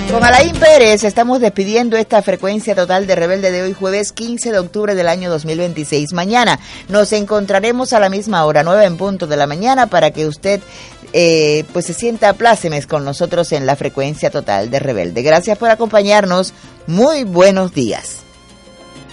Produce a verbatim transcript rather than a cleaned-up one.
Con Alain Pérez estamos despidiendo esta frecuencia total de Rebelde de hoy, jueves quince de octubre del año dos mil veintiséis. Mañana nos encontraremos a la misma hora, nueve en punto de la mañana, para que usted eh, pues se sienta plácemes con nosotros en la frecuencia total de Rebelde. Gracias por acompañarnos. Muy buenos días.